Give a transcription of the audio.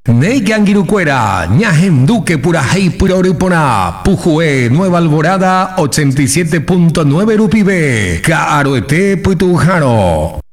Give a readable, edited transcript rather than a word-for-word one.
Neigangirucuera, Ñajenduque Purajei Puroripona, Pujue, Nueva Alborada, 87.9 Rupibe, Caroete Putujano.